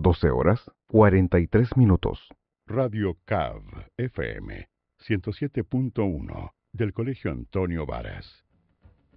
12 horas 43 minutos. Radio CAV FM 107.1 del Colegio Antonio Varas.